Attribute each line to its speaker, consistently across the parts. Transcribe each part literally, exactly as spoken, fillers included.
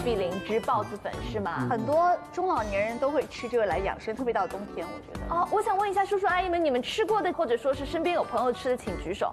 Speaker 1: 必灵芝孢子粉是吗？
Speaker 2: 很多中老年人都会吃这个来养生，特别到冬天，我觉得。
Speaker 1: 哦，我想问一下叔叔阿姨们，你们吃过的，或者说是身边有朋友吃的，请举手。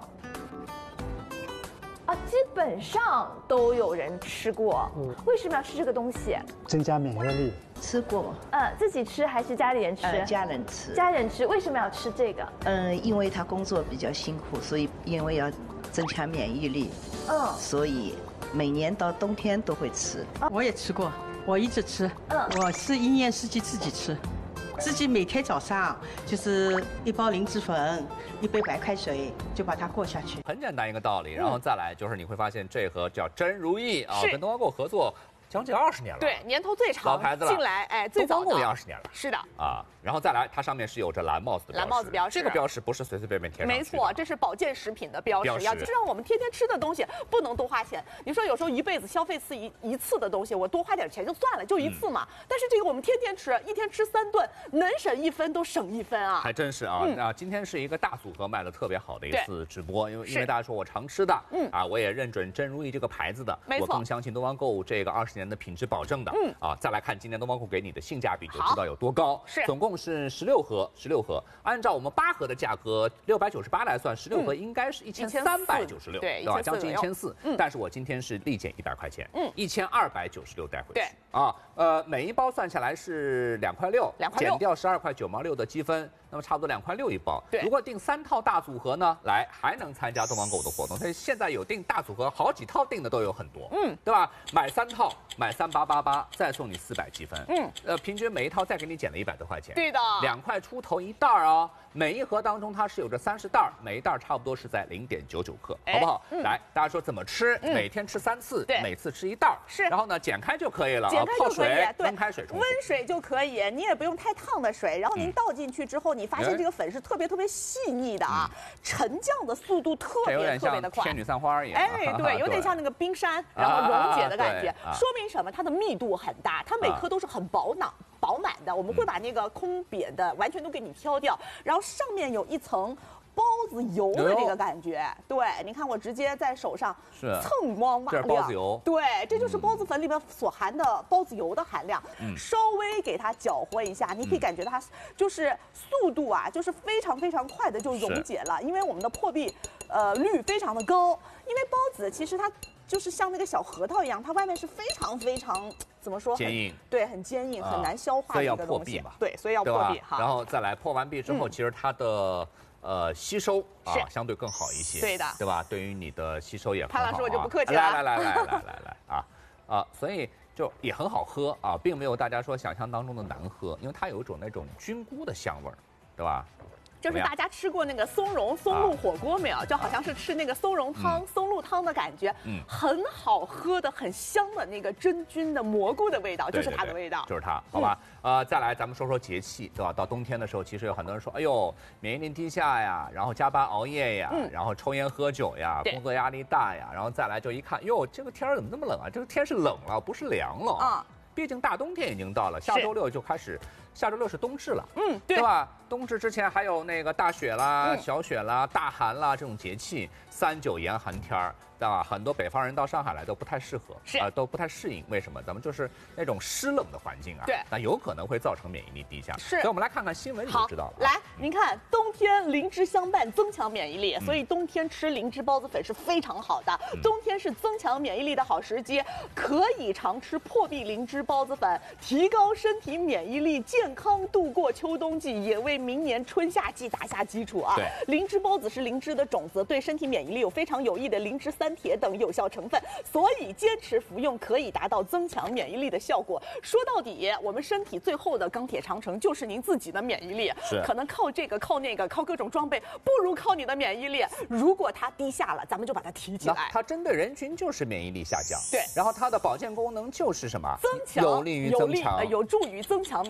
Speaker 1: 啊，基本上都有人吃过。嗯，为什么要吃这个东西？
Speaker 3: 增加免疫力。
Speaker 4: 吃过。
Speaker 1: 嗯，自己吃还是家里人吃？
Speaker 4: 呃，家人吃。
Speaker 1: 家人吃，为什么要吃这个？
Speaker 4: 嗯，因为他工作比较辛苦，所以因为要增强免疫力。嗯。所以每年到冬天都会吃。
Speaker 5: 我也吃过，我一直吃。嗯。我是一年四季自己吃。自己每天早上就是一包灵芝粉，一杯白开水，就把它过下去。
Speaker 6: 很简单一个道理，然后再来就是你会发现这盒叫真如意啊，跟东方购合作将近二十年了，
Speaker 7: 对，年头最长，
Speaker 6: 老牌子了。
Speaker 7: 进来，哎，最早
Speaker 6: 东方购也二十年了，
Speaker 7: 是的
Speaker 6: 啊。然后再来，它上面是有着蓝帽子的标识，
Speaker 7: 蓝帽子标识，
Speaker 6: 这个标识不是随随便便贴上去的，
Speaker 7: 没错，这是保健食品的标识，
Speaker 6: 标识
Speaker 7: 要知道我们天天吃的东西不能多花钱。你说有时候一辈子消费次一一次的东西，我多花点钱就算了，就一次嘛。嗯、但是这个我们天天吃，一天吃三顿，能省一分都省一分啊！
Speaker 6: 还真是啊，嗯、啊，今天是一个大组合卖的特别好的一次直播，因为因为大家说我常吃的，嗯啊，我也认准真如意这个牌子的，
Speaker 7: 没错，
Speaker 6: 我更相信东方购这个二十年的品质保证的，嗯啊，再来看今年东方购给你的性价比就知道有多高，
Speaker 7: 是，
Speaker 6: 总共是十六盒。十六盒，按照我们八盒的价格六百九十八来算，十六盒应该是一千三百九十六，
Speaker 7: 对
Speaker 6: 吧？将近一千四。嗯，但是我今天是立减一百块钱，嗯，一千二百九十六带回去。
Speaker 7: 对
Speaker 6: 啊，呃，每一包算下来是两块六，
Speaker 7: 两块六，
Speaker 6: 减掉十二块九毛六的积分，那么差不多两块六一包。
Speaker 7: 对，
Speaker 6: 如果订三套大组合呢，来还能参加东方购的活动。所以现在有订大组合，好几套订的都有很多，嗯，对吧？买三套，买三八八八，再送你四百积分，嗯，呃，平均每一套再给你减了一百多块钱。
Speaker 7: 对的，
Speaker 6: 两块出头一袋儿啊，每一盒当中它是有着三十袋儿，每一袋差不多是在零点九九克，好不好？嗯、来，大家说怎么吃？嗯、每天吃三次，
Speaker 7: 对，
Speaker 6: 每次吃一袋儿，
Speaker 7: 是，
Speaker 6: 然后呢剪开就可以了，
Speaker 7: 剪开就可以，
Speaker 6: 对，温开水冲，
Speaker 7: 温水就可以，你也不用太烫的水，然后您倒进去之后，你发现这个粉是特别特别细腻的啊，沉降的速度特别特别的快，
Speaker 6: 天女散花一样，
Speaker 7: 哎，对，有点像那个冰山，然后溶解的感觉，说明什么？它的密度很大，它每颗都是很饱囊。饱满的，我们会把那个空瘪的完全都给你挑掉，然后上面有一层包子油的这个感觉。对，你看我直接在手上蹭光瓦亮，
Speaker 6: 这是包子油。
Speaker 7: 对，这就是包子粉里面所含的包子油的含量。嗯，稍微给它搅和一下，你可以感觉它就是速度啊，就是非常非常快的就溶解了，因为我们的破壁呃率非常的高，因为包子其实它就是像那个小核桃一样，它外面是非常非常。怎么说？
Speaker 6: 坚硬，
Speaker 7: 对，很坚硬，很难消化的一个东西。对，所以要破壁哈。
Speaker 6: 然后再来破完壁之后，其实它的呃吸收啊相对更好一些。
Speaker 7: 对的，
Speaker 6: 对吧？对于你的吸收也很好。
Speaker 7: 潘老师我就不客气了。
Speaker 6: 来来来来来来来啊啊！所以就也很好喝啊，并没有大家说想象当中的难喝，因为它有一种那种菌菇的香味儿，对吧？
Speaker 7: 就是大家吃过那个松茸松露火锅没有？就好像是吃那个松茸汤、嗯、松露汤的感觉，嗯，很好喝的、很香的那个真菌的蘑菇的味道，
Speaker 6: 对对对，
Speaker 7: 就是它的味道，
Speaker 6: 就是它，好吧？嗯、呃，再来咱们说说节气，对吧？到冬天的时候，其实有很多人说，哎呦，免疫力低下呀，然后加班熬夜呀，嗯、然后抽烟喝酒呀，工作压力大呀，然后再来就一看，哟，这个天儿怎么这么冷啊？这个天是冷了，不是凉了啊。嗯，毕竟大冬天已经到了，下周六就开始。下周六是冬至了，嗯，对，对吧？冬至之前还有那个大雪啦、嗯、小雪啦、大寒啦这种节气，三九严寒天儿，对吧？很多北方人到上海来都不太适合，
Speaker 7: 是
Speaker 6: 啊、呃，都不太适应。为什么？咱们就是那种湿冷的环境啊，
Speaker 7: 对，
Speaker 6: 那有可能会造成免疫力低下。
Speaker 7: 是，
Speaker 6: 所以我们来看看新闻你就知道了。
Speaker 7: 来，您看，冬天灵芝相伴，增强免疫力，所以冬天吃灵芝包子粉是非常好的。嗯、冬天是增强免疫力的好时机，可以常吃破壁灵芝包子粉，提高身体免疫力，健康度过秋冬季，也为明年春夏季打下基础啊。
Speaker 6: 对，
Speaker 7: 灵芝包子是灵芝的种子，对身体免疫力有非常有益的灵芝三铁等有效成分，所以坚持服用可以达到增强免疫力的效果。说到底，我们身体最后的钢铁长城就是您自己的免疫力，
Speaker 6: 是
Speaker 7: 可能靠这个靠那个靠各种装备，不如靠你的免疫力。如果它低下了，咱们就把它提起来。
Speaker 6: 它针对人群就是免疫力下降，
Speaker 7: 对，
Speaker 6: 然后它的保健功能就是什么？
Speaker 7: 增强，
Speaker 6: 有利于增强，
Speaker 7: 有助于增强免疫力。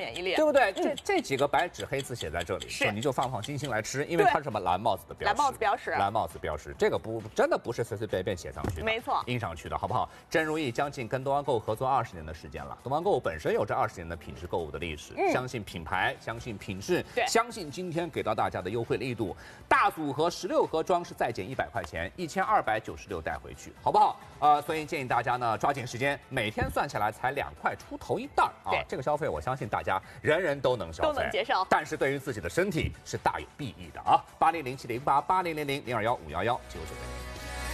Speaker 6: 对不对？这这几个白纸黑字写在这里，是你就放放心心来吃，因为它是什么蓝帽子的标识，
Speaker 2: 蓝帽子标识，
Speaker 6: 蓝帽子标识，这个不真的不是随随便便写上去的，
Speaker 2: 没错，
Speaker 6: 印上去的好不好？真如意将近跟东方购物合作二十年的时间了，东方购物本身有着二十年的品质购物的历史，相信品牌，相信品质，相信今天给到大家的优惠力度，大组合十六盒装是再减一百块钱，一千二百九十六带回去，好不好？呃，所以建议大家呢抓紧时间，每天算下来才两块出头一袋啊，这个消费我相信大家人人都能消费，
Speaker 2: 都能接受，
Speaker 6: 但是对于自己的身体是大有裨益的啊！八零零七零八八零零零零二幺五幺幺九九零。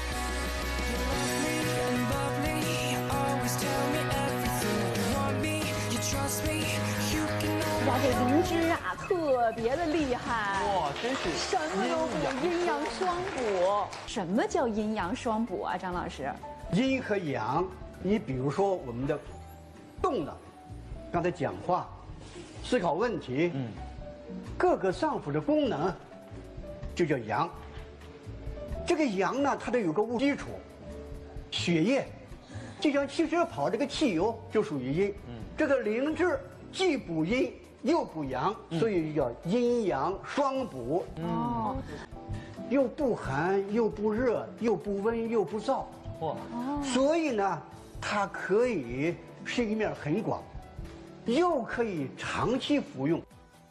Speaker 1: 哇，这灵芝啊，特别的厉害
Speaker 3: 哇，真是
Speaker 1: 什么都补，阴阳双补。什么叫阴阳双补啊，张老师？
Speaker 3: 阴和阳，你比如说我们的动的，刚才讲话、思考问题，嗯，各个脏腑的功能就叫阳。这个阳呢，它得有个物基础，血液，就像汽车跑这个汽油就属于阴。嗯，这个灵芝既补阴又补阳，所以叫阴阳双补。哦，又不寒又不热，又不温又不燥。哇，所以呢，它可以是一面很广，又可以长期服用。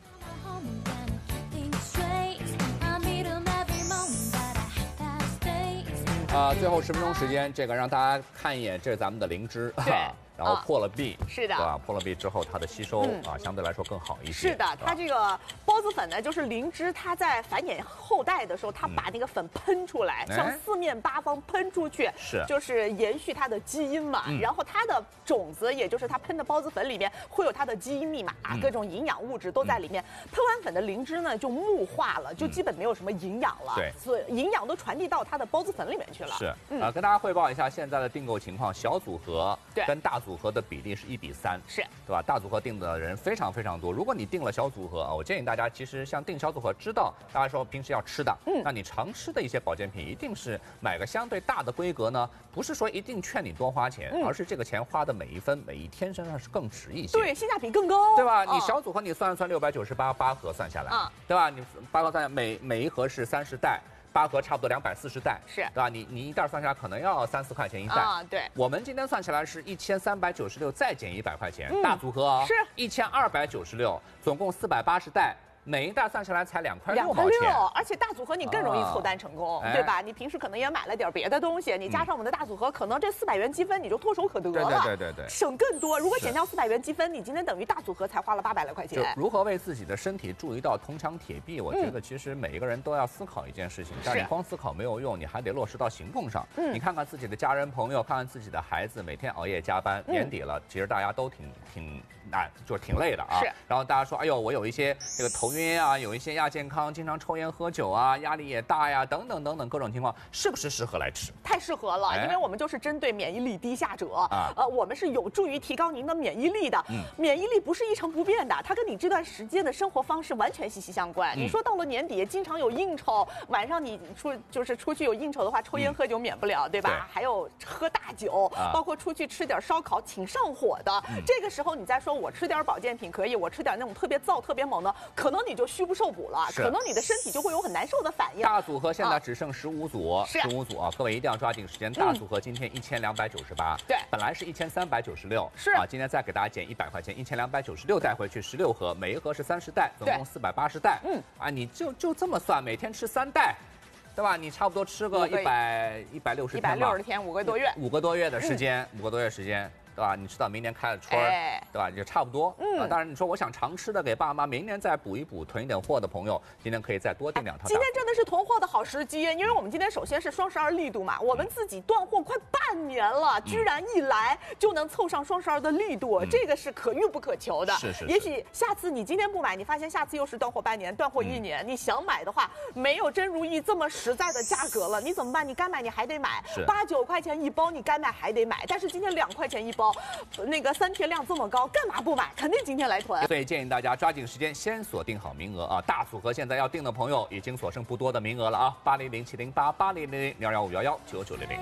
Speaker 6: 啊、呃，最后十分钟时间，这个让大家看一眼，这是咱们的灵芝。对。然后破了壁，
Speaker 2: 是的，
Speaker 6: 对吧？破了壁之后，它的吸收啊，相对来说更好一些。
Speaker 2: 是的，它这个孢子粉呢，就是灵芝，它在繁衍后代的时候，它把那个粉喷出来，向四面八方喷出去，
Speaker 6: 是，
Speaker 2: 就是延续它的基因嘛。然后它的种子，也就是它喷的孢子粉里面会有它的基因密码，各种营养物质都在里面。喷完粉的灵芝呢，就木化了，就基本没有什么营养了。
Speaker 6: 对，
Speaker 2: 所以营养都传递到它的孢子粉里面去了。
Speaker 6: 是，啊，跟大家汇报一下现在的订购情况，小组合
Speaker 2: 对
Speaker 6: 跟大组。组合的比例是一比三，
Speaker 2: 是
Speaker 6: 对吧？大组合订的人非常非常多。如果你订了小组合啊，我建议大家其实像订小组合，知道大家说平时要吃的，嗯，那你常吃的一些保健品，一定是买个相对大的规格呢，不是说一定劝你多花钱，嗯、而是这个钱花的每一分每一天身上是更值一些，
Speaker 2: 对，性价比更高，
Speaker 6: 对吧？你小组合你算一算，六百九十八八盒算下来，啊、对吧？你八盒算下每每一盒是三十袋。八盒差不多两百四十袋，
Speaker 2: 是
Speaker 6: 对吧？你你一袋算下来可能要三四块钱一袋
Speaker 2: 啊。对，
Speaker 6: 我们今天算起来是一千三百九十六，再减一百块钱，嗯、大组合啊、哦，
Speaker 2: 是
Speaker 6: 一千二百九十六，总共四百八十袋。每一袋算下来才两块六毛钱，
Speaker 2: 两块六，而且大组合你更容易凑单成功，啊、对吧？你平时可能也买了点别的东西，你加上我们的大组合，嗯、可能这四百元积分你就唾手可得了，
Speaker 6: 对对对对对，
Speaker 2: 省更多。如果减掉四百元积分，你今天等于大组合才花了八百来块钱。
Speaker 6: 就如何为自己的身体筑一道铜墙铁壁，我觉得其实每一个人都要思考一件事情，嗯、但你光思考没有用，你还得落实到行动上。嗯，你看看自己的家人朋友，看看自己的孩子，每天熬夜加班，嗯、年底了，其实大家都挺挺。哎，就是挺累的啊。
Speaker 2: 是。
Speaker 6: 然后大家说，哎呦，我有一些这个头晕啊，有一些亚健康，经常抽烟喝酒啊，压力也大呀，等等等等各种情况，是不是适合来吃？
Speaker 2: 太适合了，哎、因为我们就是针对免疫力低下者啊，呃，我们是有助于提高您的免疫力的。嗯。免疫力不是一成不变的，它跟你这段时间的生活方式完全息息相关。嗯、你说到了年底，经常有应酬，晚上你出就是出去有应酬的话，抽烟喝酒免不了，嗯、对吧？对还有喝大酒，啊、包括出去吃点烧烤，挺上火的。嗯、这个时候你再说我吃点保健品可以，我吃点那种特别燥、特别猛的，可能你就虚不受补了，可能你的身体就会有很难受的反应。
Speaker 6: 大组合现在只剩十五组，十五组啊，各位一定要抓紧时间。大组合今天一千两百九十八，
Speaker 2: 对，
Speaker 6: 本来是一千三百九十六，
Speaker 2: 是
Speaker 6: 啊，今天再给大家减一百块钱，一千两百九十六带回去十六盒，每一盒是三十袋，总共四百八十袋。嗯，啊，你就就这么算，每天吃三袋。对吧？你差不多吃个一百一百六十天吧，
Speaker 2: 一百六十天，五个多月，
Speaker 6: 五个多月的时间，嗯、五个多月时间。对吧？你吃到明年开了春儿，哎、对吧？也差不多。嗯、啊，当然你说我想常吃的，给爸妈明年再补一补，囤一点货的朋友，今天可以再多订两套。
Speaker 2: 今天真的是囤货的好时机，因为我们今天首先是双十二力度嘛，我们自己断货快半年了，嗯、居然一来就能凑上双十二的力度，嗯、这个是可遇不可求的。
Speaker 6: 是是是。
Speaker 2: 也许下次你今天不买，你发现下次又是断货半年，断货一年，嗯、你想买的话，没有真如意这么实在的价格了，你怎么办？你该买你还得买，八九块钱一包，你该买还得买，但是今天两块钱一包，那个。三天量这么高，干嘛不买？肯定今天来囤。
Speaker 6: 所以建议大家抓紧时间，先锁定好名额啊！大组合现在要订的朋友，已经所剩不多的名额了啊！八零零七零八八零零零零二幺五幺幺九九零零。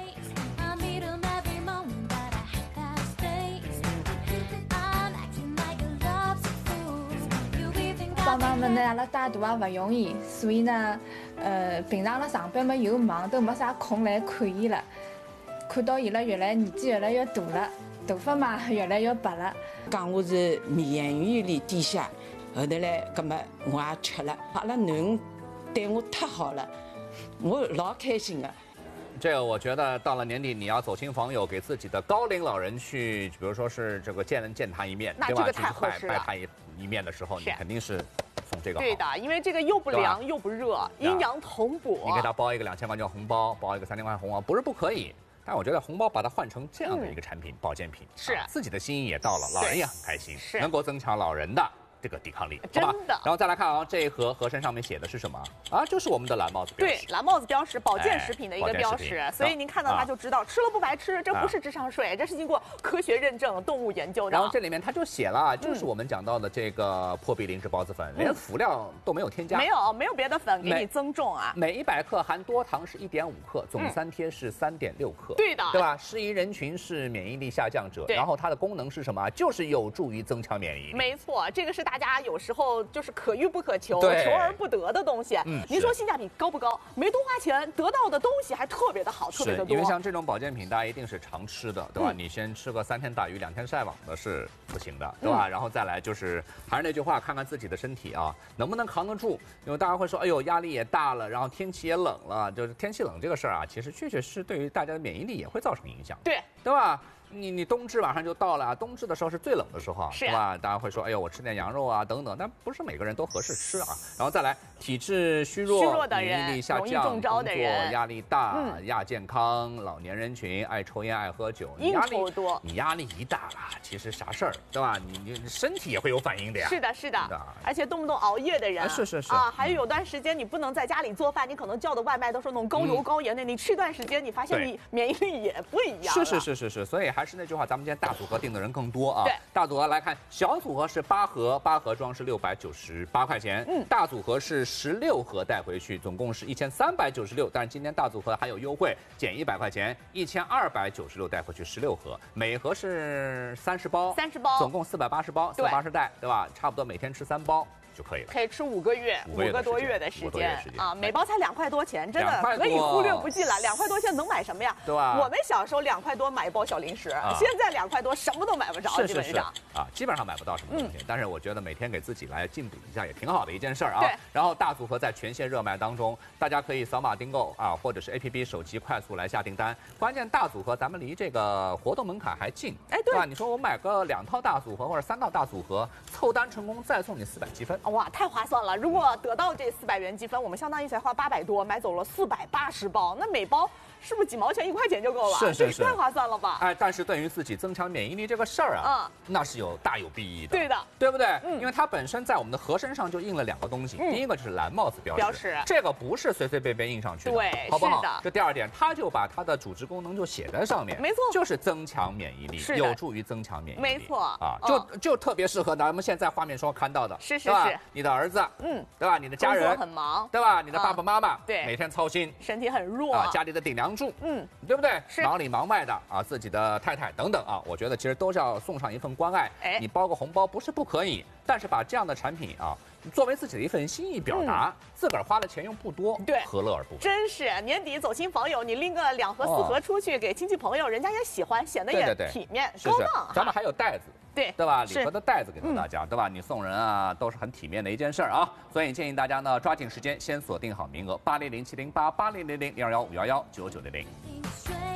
Speaker 8: 帮忙们呢，阿拉带大也勿容易，所以呢，呃，平常阿拉上班嘛又忙，都没啥空来看伊了。看到伊拉越来年纪越来越大了，头发嘛越来越白了。
Speaker 9: 讲我是免疫力低下，后头来，葛么我也吃了。阿拉囡恩对我太好了，我老开心的。
Speaker 6: 这个我觉得到了年底，你要走亲访友，给自己的高龄老人去，比如说是这个见见他一面，对吧？去拜拜他一一面的时候，你肯定是送这个好。
Speaker 2: 对的，因为这个又不凉又不热，阴阳同补。
Speaker 6: 你给他包一个两千块钱红包，包一个三千块钱红包，不是不可以。但我觉得红包把它换成这样的一个产品，保健品，
Speaker 2: 是
Speaker 6: 自己的心意也到了，老人也很开心，
Speaker 2: 是
Speaker 6: 能够增强老人的这个抵抗力，
Speaker 2: 真
Speaker 6: 的。然后再来看啊，这一盒盒身上面写的是什么啊？就是我们的蓝帽子标识。
Speaker 2: 对，蓝帽子标识，保健食品的一个标识，所以您看到它就知道，吃了不白吃，这不是智商税，这是经过科学认证、动物研究的。
Speaker 6: 然后这里面它就写了，就是我们讲到的这个破壁灵芝孢子粉，连辅料都没有添加，
Speaker 2: 没有没有别的粉给你增重啊。
Speaker 6: 每一百克含多糖是一点五克，总三贴是三点六克，
Speaker 2: 对的，
Speaker 6: 对吧？适宜人群是免疫力下降者，然后它的功能是什么？就是有助于增强免疫力。
Speaker 2: 没错，这个是大家有时候。就是可遇不可求，求而不得的东西。嗯，您说性价比高不高？没多花钱，得到的东西还特别的好，特别的多。
Speaker 6: 因为像这种保健品，大家一定是常吃的，对吧？嗯、你先吃个三天打鱼两天晒网的是不行的，对吧？嗯、然后再来就是还是那句话，看看自己的身体啊，能不能扛得住。因为大家会说，哎呦，压力也大了，然后天气也冷了，就是天气冷这个事儿啊，其实确确实对于大家的免疫力也会造成影响，
Speaker 2: 对，
Speaker 6: 对吧？你你冬至马上就到了，冬至的时候是最冷的时候，
Speaker 2: 是、啊、
Speaker 6: 吧？大家会说，哎呦，我吃点羊肉啊，等等，但不是每个人都合适吃啊。然后再来，体质虚弱、
Speaker 2: 虚弱的人、
Speaker 6: 免疫力下降、
Speaker 2: 容易中招的人、
Speaker 6: 工作压力大、嗯、亚健康、老年人群、爱抽烟、爱喝酒，
Speaker 2: 应酬多，
Speaker 6: 你压力一大了，其实啥事儿，对吧？你你身体也会有反应的呀。
Speaker 2: 是的，是的，而且动不动熬夜的人，
Speaker 6: 啊、是是是
Speaker 2: 啊，还有有段时间你不能在家里做饭，你可能叫的外卖都是那种高油高盐的，嗯、你吃一段时间，你发现你免疫力也不一样。
Speaker 6: 是是是是是，所以还是那句话，咱们今天。大组合订的人更多啊！
Speaker 2: 对，
Speaker 6: 大组合来看，小组合是八盒，八盒装是六百九十八块钱。嗯，大组合是十六盒带回去，总共是一千三百九十六。但是今天大组合还有优惠，减一百块钱，一千二百九十六带回去十六盒，每盒是三十包，
Speaker 2: 三十包，
Speaker 6: 总共四百八十包，四百八十袋，对吧？差不多每天吃三包。就可以了，
Speaker 2: 可以吃五个月，五个多月的时间啊，每包才两块多钱，真的
Speaker 6: 可
Speaker 2: 以忽略不计了。两块多钱能买什么呀？
Speaker 6: 对吧？
Speaker 2: 我们小时候两块多买一包小零食，现在两块多什么都买不着，基本上
Speaker 6: 啊，基本上买不到什么东西。但是我觉得每天给自己来进补一下也挺好的一件事儿啊。然后大组合在全线热卖当中，大家可以扫码订购啊，或者是 A P P 手机快速来下订单。关键大组合咱们离这个活动门槛还近，
Speaker 2: 哎，对
Speaker 6: 吧？你说我买个两套大组合或者三套大组合，凑单成功再送你四百积分，
Speaker 2: 哇，太划算了。如果得到这四百元积分，我们相当于才花八百多，买走了四百八十包，那每包是不是几毛钱一块钱就够了？
Speaker 6: 是是是，
Speaker 2: 太划算了吧？
Speaker 6: 哎，但是对于自己增强免疫力这个事儿啊，嗯，那是有大有裨益的。
Speaker 2: 对的，
Speaker 6: 对不对？嗯，因为它本身在我们的盒身上就印了两个东西，第一个就是蓝帽子标识，
Speaker 2: 标识这
Speaker 6: 个不是随随便便印上去的，
Speaker 2: 对，
Speaker 6: 好不好？
Speaker 2: 是的。
Speaker 6: 这第二点，它就把它的主治功能就写在上面，
Speaker 2: 没错，
Speaker 6: 就是增强免疫力，有助于增强免疫力，
Speaker 2: 没错
Speaker 6: 啊，就就特别适合咱们现在画面上看到的，
Speaker 2: 是是是，
Speaker 6: 你的儿子，嗯，对吧？你的家人。
Speaker 2: 很忙，
Speaker 6: 对吧？你的爸爸妈妈，
Speaker 2: 对，
Speaker 6: 每天操心，
Speaker 2: 身体很弱
Speaker 6: 啊，家里的顶梁柱，嗯，对不对？
Speaker 2: 是
Speaker 6: 忙里忙外的啊，自己的太太等等啊，我觉得其实都是要送上一份关爱。哎，你包个红包不是不可以，但是把这样的产品啊，作为自己的一份心意表达，自个儿花的钱又不多，
Speaker 2: 对，
Speaker 6: 何乐而不为？
Speaker 2: 真是年底走亲访友，你拎个两盒四盒出去给亲戚朋友，人家也喜欢，显得也体面高档。
Speaker 6: 咱们还有袋子。
Speaker 2: 对
Speaker 6: 对吧？礼盒的袋子给到大家，对吧？你送人啊，都是很体面的一件事儿啊。所以建议大家呢，抓紧时间先锁定好名额，八零零七零八八零零零零二幺五幺幺九九零零。